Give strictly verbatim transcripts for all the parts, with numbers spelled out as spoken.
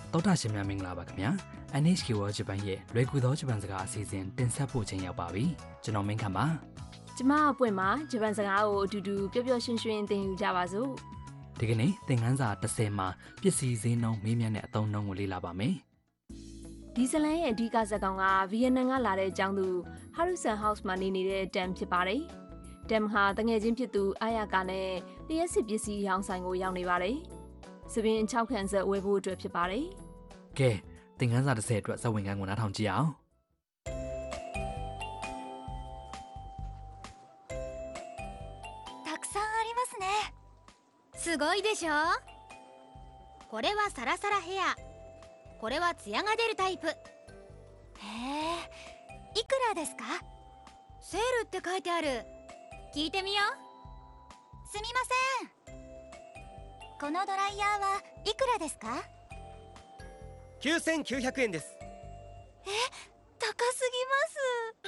တောတာရှင်များမင်္ဂလာပါခင်ဗျာ เอ็น เอช เค World Japan ရဲ့လွယ်ကူသောဂျပန်စကားအစီအစဉ်တင်ဆက်ဖို့ချိန်ရောက်ပါပြီကျွန်တော်မင်းခမ်းပါကျမအပွင့်မှာဂျပန်စကားကိုအတူတူပျော်ပျော်ရွှင်ရွှင်သင်ယူကြပါစို့ဒီကနေ့သင်ခန်းစာတစ်ဆယ်မှာပစ္စည်းဈေးနှုန်းမေးမြန်းတဲ့အသုံးအနှုန်းကိုလေ့လာပါမယ်ဒီဇလန်ရဲ့အဓိကဇာတ်ကောင်ကဗီယက်နမ်ကလာတဲ့အကြောင်းသူ Harusan House မှာနေနေတဲ့ Tam ဖြစ်ပါတယ်။ Tam ဟာတငယ်ချင်းဖြစ်သူအာယာကာနဲ့လျှက်စစ်ပစ္စည်းရောင်းဆိုင်ကိုရောက်နေပါတယ်။စပင်၆ခန့်ဆက်ဝယ်ဖို့အတွက်ဖြစ်ပါတယ်။ကဲသင်ခန်းစာတစ်ဆယ်အတွက်ဇာတ်ဝင်ခန်းကိုနားထောင်ကြည့်အောင်たくさんありますね。すごいでしょ。これはサラサラヘア。これはツヤが出るタイプ。へえ、いくらですか？セールって書いてある。聞いてみよう。すみません。このドライヤーはいくらですか？ きゅうせんきゅうひゃくえんです。 え、高すぎます。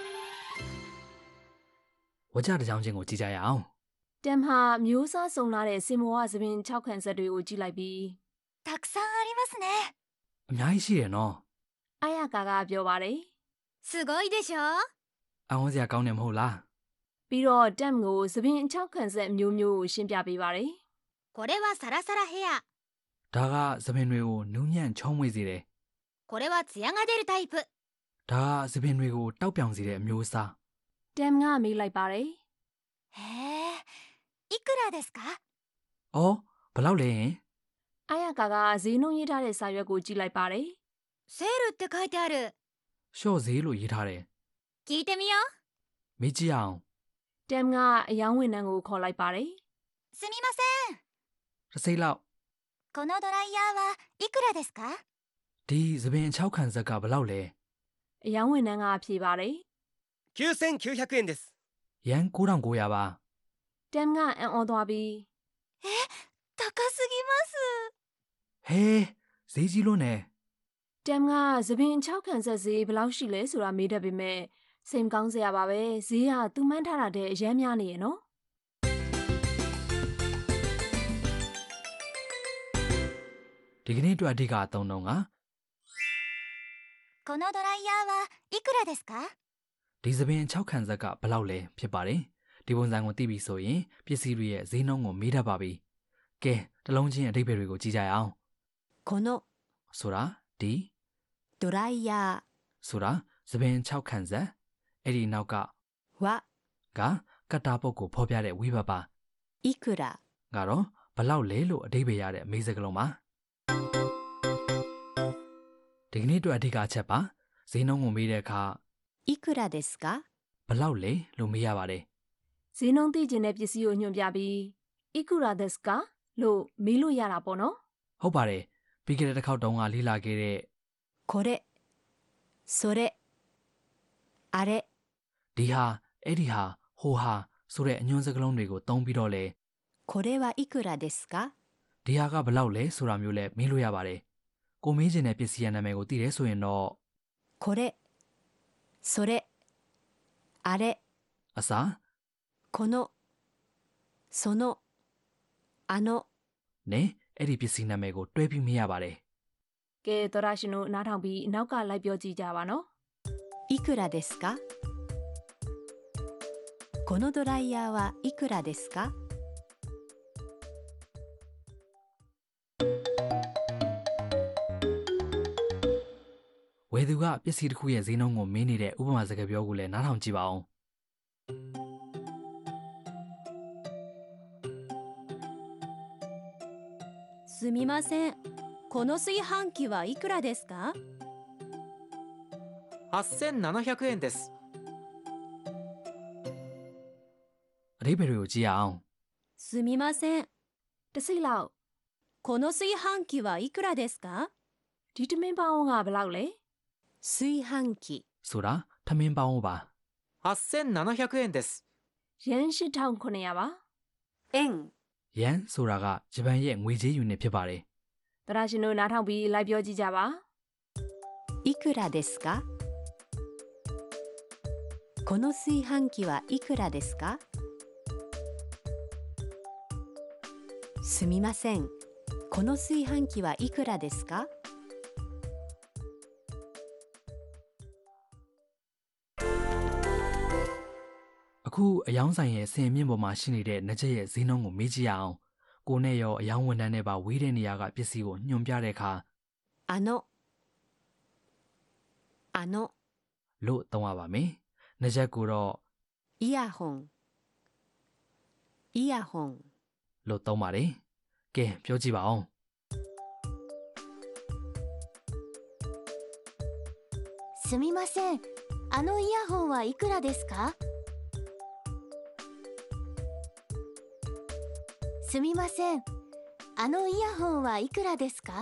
ဝကြတစ်ကြောင်းချင်းကိုကြည့်ကြရအောင်တမ်ဟာမျိုးစားစုံလာတဲ့စင်မောဝစပင်၆ခန့်ဆက်တွေကိုကြည့်လိုက်ပြီးたくさんありますね。 အများကြီးရှိတယ်နော်အာယာကာကပြောပါတယ်すごいでしょအဝန်းစရာကောင်းတယ်မဟုတ်လားပြီးတော့တမ်ကိုစပင်၆ခန့်ဆက်မျိုးမျိုးကိုရှင်းပြပေးပါတယ်これはサラサラヘアဒါကစပင်တွေကိုနူးညံ့ချောမွေ့စေတယ်これはツヤが出るタイプဒါကစပင်တွေကိုတောက်ပြောင်စေတဲ့အမျိုးအစားတမ်ကမေးလိုက်ပါတယ်へえいくらですかအော်ဘယ်လောက်လဲအာယာကာကဈေးနှုန်းရေးထားတဲ့စာရွက်ကိုကြည့်လိုက်ပါတယ်セールって書いてあるရှော့ဈေးလို့ရေးထားတယ်聞いてみようမေးကြည့်အောင်တမ်ကအယောင်းဝန်ထမ်းကိုခေါ်လိုက်ပါတယ်すみませんတစ်စိတ်လောက်このドライヤーはいくらですかဒီစပင်၆ခန့်ဆက်ကဘယ်လောက်လဲအယောင်းဝန်ထမ်းကဖြေပါတယ်きゅうせんきゅうひゃくえんですယန်၉ထောင်၉ရာပါတမ်ကအံ့ဩသွားပြီးえ高すぎますဟဲဈေးကြီးလို့ねတမ်ကစပင်၆ခန့်ဆက်ဈေးဘယ်လောက်ရှိလဲဆိုတာမေးတတ်ပေမဲ့စိတ်မကောင်းစရာပါပဲဈေးကသူမှန်းထားတာတဲ့အများများနေရနော်ဒီကနေ့အတွက်အဓိကအသုံးအနှုန်းကこのドライヤーはいくらですかဒီစပင်၆ခန့်ဆက်ကဘယ်လောက်လဲဖြစ်ပါတယ်ဒီပုံစံကိုသိပြီဆိုရင်ပစ္စည်းတွေရဲ့ဈေးနှုန်းကိုမေးတတ်ပါပြီကဲတစ်လုံးချင်းအဓိပ္ပာယ်တွေကိုကြည့်ကြရအောင်このဆိုတာဒီドライヤーဆိုတာစပင်၆ခန့်ဆက်အဲ့ဒီနောက်ကはကကတ္တာပုတ်ကိုဖော်ပြတဲ့ဝိဘတ်ပါいくらကတော့ဘယ်လောက်လဲလို့အဓိပ္ပာယ်ရတဲ့အမေးစကားလုံးပါဒီကနေ့အတွက်အဓိကအချက်ပါဈေးနှုန်းကိုမေးတဲ့အခါいくらですかဘယ်လောက်လဲလို့မေးရပါတယ်ဈေးနှုန်းသိချင်တဲ့ပစ္စည်းကိုညွှန်ပြပြီးいくらですかလို့မေးလို့ရတာပေါ့နော်ဟုတ်ပါတယ်ပြီးခဲ့တဲ့တစ်ခေါက်တုန်းကလေ့လာခဲ့တဲ့これそれあれဒီဟာအဲ့ဒီဟာဟိုဟာဆိုတဲ့အညွှန်းစကားလုံးတွေကိုသုံးပြီးတော့လေこれはいくらですかဒီဟာကဘယ်လောက်လဲဆိုတာမျိုးလဲမေးလို့ရပါတယ်ကိုမေးချင်တဲ့ပစ္စည်းရဲ့နာမည်ကိုသိတယ်ဆိုရင်တော့これそれあれအစားこのそのあのနဲ့အဲ့ဒီပစ္စည်းနာမည်ကိုတွဲပြီးမေးရပါတယ်ကဲသောရရှင်တို့နားထောင်ပြီးနောက်ကလိုက်ပြောကြည့်ကြပါနော်いくらですかこのドライヤーはいくらですかဝယ်သူကပစ္စည်းတစ်ခုရဲ့ဈေးနှုန်းကိုမေးနေတဲ့ဥပမာစကားပြောကိုလည်းနားထောင်ကြည့်ပါဦးすみませんこの炊飯器はいくらですかはっせんななひゃくえんですအဓိပ္ပာယ်တွေကိုကြည့်ရအောင်すみませんတစ်စိတ်လောက်この炊飯器はいくらですかဒီတမင်ပေါင်းကဘယ်လောက်လဲ炊飯器ဆိုတာထမင်းပေါင်းပါはっせんななひゃくえんですယန်၈ထောင်ခုနှစ်ရာပါ円ယန်ဆိုတာကဂျပန်ရဲ့ငွေကြေးယူနစ်ဖြစ်ပါတယ်သောရရှင်တို့နားထောင်ပြီးလိုက်ပြောကြည့်ကြပါいくらですかこの炊飯器はいくらですかすみませんこの炊飯器はいくらですかအခုအယောင်းဆိုင်ရဲ့ဆင်မြင့်ပေါ်မှာရှိနေတဲ့နကြက်ရဲ့ဈေးနှုန်းကိုမေးကြည့်ရအောင်ကိုနဲ့ရောအယောင်းဝန်ထမ်းနဲ့ပါဝေးတဲ့နေရာကပစ္စည်းကိုညွှန်ပြတဲ့အခါあのあのလို့သုံးရပါမယ်နကြက်ကိုတော့イヤホンイヤホンလို့သုံးပါတယ်ကဲပြောကြည့်ပါအောင်すみませんあのイヤホンはいくらですかすみませんあのイヤホンはいくらですか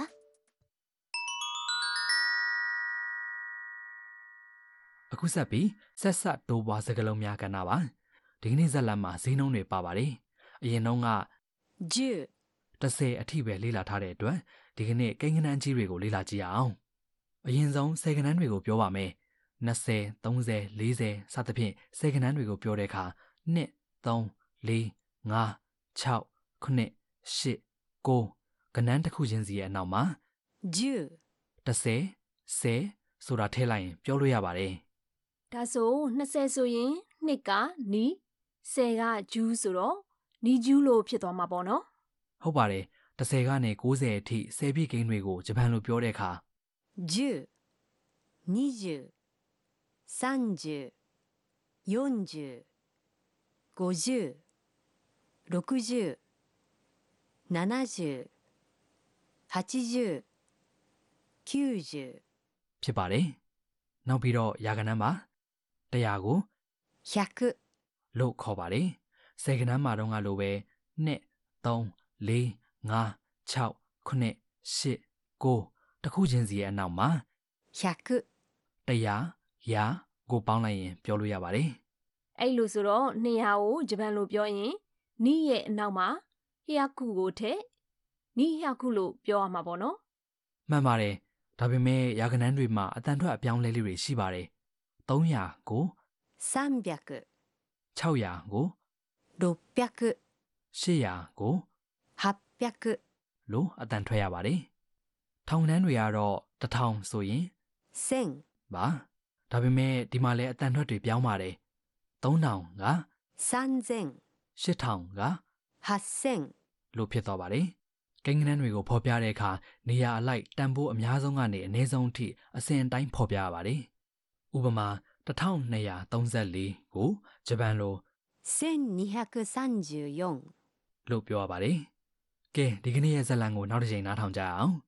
အခုဆက်ပြီးဆက်ဆက်တိုးပွားစကားလုံးများကဏ္ဍပါဒီကနေ့ဇာတ်လမ်းမှာဈေးနှုန်းတွေပါပါတယ်အရင်တုန်းကじゅうတစ်ဆယ်အထိပဲလေ့လာထားတဲ့အတွက်ဒီကနေ့ကိန်းဂဏန်းကြီးတွေကိုလေ့လာကြည့်ရအောင်အရင်ဆုံးဆယ်ဂဏန်းတွေကိုပြောပါမယ်နှစ်ဆယ် သုံးဆယ် လေးဆယ်စသဖြင့်ဆယ်ဂဏန်းတွေကိုပြောတဲ့အခါနှစ် သုံး လေး ငါး ခြောက် ခုနှစ် ရှစ် ကိုကဏ္ဍတစ်ခုချင်းစီရဲ့အနောက်မှာじゅうတစ်ဆယ် ဆယ်ဆိုတာထည့်လိုက်ရင်ပြောလို့ရပါတယ်ဒါဆိုနှစ်ဆယ်ဆိုရင်နှစ်ကနီးဆယ်ကဂျူးဆိုတော့နီးဂျူးလို့ဖြစ်သွားမှာပေါ့နော်ဟုတ်ပါတယ်တစ်ဆယ်ကနေကိုးဆယ်အထိဆယ်ပြည့်ကိန်းတွေကိုဂျပန်လိုပြောတဲ့အခါじゅう、にじゅう、さんじゅう、よんじゅう、ごじゅう、ろくじゅう、ななじゅう、はちじゅう、きゅうじゅうဖြစ်ပါတယ်နောက်ပြီးတော့ရာဂဏန်းပါတရားကိုひゃくလို့ခေါ်ပါတယ်ဆယ်ဂဏန်းမှာတော့ငါလိုပဲနှစ် သုံး လေး ငါး ခြောက် ခုနှစ် ရှစ် ကိုတစ်ခုချင်းစီရဲ့အနောက်မှာひゃくတရားရာကိုပေါင်းလိုက်ရင်ပြောလို့ရပါတယ်အဲ့လိုဆိုတော့နှစ်ရာကိုဂျပန်လိုပြောရင်နီးရဲ့အနောက်မှာဟျာခုကိုထည့်နီးဟျာခုလို့ပြောရမှာပေါ့နော်မှန်ပါတယ်ဒါပေမဲ့ရာဂဏန်းတွေမှာအတန်ထွက်အပြောင်းလဲလေးတွေရှိပါတယ်သုံးရာကိုさんびゃくခြောက်ရာကိုろっぴゃくရှစ်ရာကိုはっぴゃくလို့အတန်ထွက်ရပါတယ်ထောင်နှန်းတွေကတော့တစ်ထောင်ဆိုရင်せんပါဒါပေမဲ့ဒီမှာလည်းအတန်ထွက်တွေပြောင်းပါတယ်သုံးထောင်ကさんぜんရှစ်ထောင်ကはっせんလို့ဖြစ်သွားပါတယ်ကိန်းဂဏန်းတွေကိုဖော်ပြတဲ့အခါနေရာအလိုက်တန်ဖိုးအများဆုံးကနေအနည်းဆုံးအထိအစဉ်အတိုင်းဖော်ပြရပါတယ်ဥပမာတစ်ထောင်နှစ်ရာသုံးဆယ်လေးကိုဂျပန်လိုせんにひゃくさんじゅうよんလို့ပြောရပါတယ်ကဲဒီကနေ့ရဲ့ဇာတ်လမ်းကိုနောက်တစ်ချိန်နားထောင်ကြရအောင်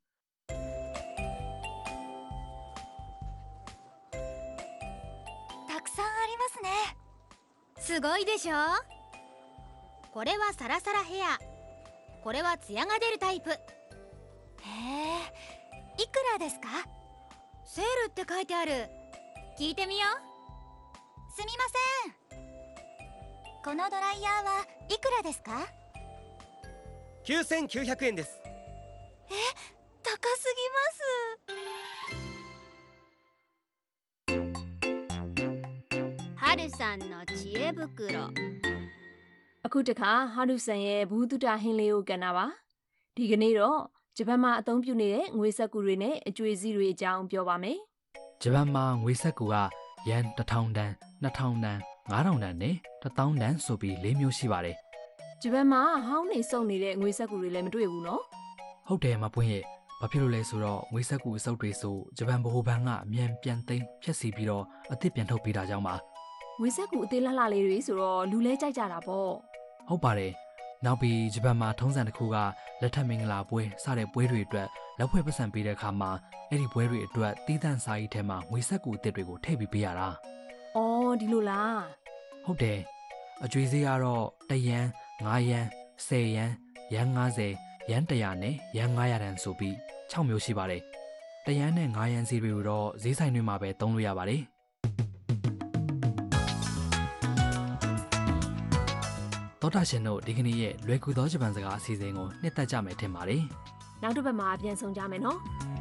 たくさんありますねすごいでしょこれはサラサラヘアこれはツヤが出るタイプへえいくらですかセールって書いてある聞いてみようすみませんこのドライヤーはいくらですかきゅうせんきゅうひゃくえんですえ高すぎますはるさんの知恵袋အခုတခါဟာရုဆန်ရဲ့ဘူးတုတဟင်းလေးကိုကန်တာပါဒီကနေ့တော့ဂျပန်မှာအသုံးပြုနေတဲ့ငွေစက္ကူတွေနဲ့အကျွေးစည်းတွေအကြောင်းပြောပါမယ်ဂျပန်မှာငွေစက္ကူကယန်တစ်ထောင်တန်နှစ်ထောင်တန်ငါးထောင်တန်နဲ့တစ်သောင်းတန်ဆိုပြီးလေးမျိုးရှိပါတယ်ဂျပန်မှာဟောင်းနေစုံနေတဲ့ငွေစက္ကူတွေလည်းမတွေ့ဘူးနော်ဟုတ်တယ်မပွင့်ရဲ့ဘာဖြစ်လို့လဲဆိုတော့ငွေစက္ကူအစုပ်တွေဆိုဂျပန်ဗဟိုဘဏ်ကအမြန်ပြန်သိမ်းဖျက်ဆီးပြီးတော့အသစ်ပြန်ထုတ်ပေးတာကြောင့်ပါငွေစက္ကူအသေးလှလှလေးတွေဆိုတော့လူလဲကြိုက်ကြတာပေါ့ဟုတ်ပါတယ်နောက်ပြီးဂျပန်မှာထုံးစံတစ်ခုကလက်ထပ်မင်္ဂလာပွဲစတဲ့ပွဲတွေအတွက်လက်ဖွဲ့ပတ်စံပေးတဲ့အခါမှာအဲ့ဒီပွဲတွေအတွက်တီးသန့်စာကြီးထဲမှာငွေစက္ကူအသစ်တွေကိုထည့်ပြီးပေးရတာအော်ဒီလိုလားဟုတ်တယ်အကျွေးစည်းကတော့တယန်ငါးယန်ဆယ်ယန်ယန်ငါးဆယ်ယန်တစ်ရာနဲ့ယန်ငါးရာတန်ဆိုပြီးခြောက်မျိုးရှိပါတယ်တယန်နဲ့ငါးယန်စီတွေကိုတော့ဈေးဆိုင်တွေမှာပဲသုံးလို့ရပါတယ်သောတာရှင်တို့ဒီကနေ့ရဲ့လွယ်ကူသောဂျပန်စကားအစီအစဉ်ကိုနှစ်သက်ကြမယ်ထင်ပါတယ်နောက်တစ်ပတ်မှာပြန်ဆောင်ကြမယ်နော်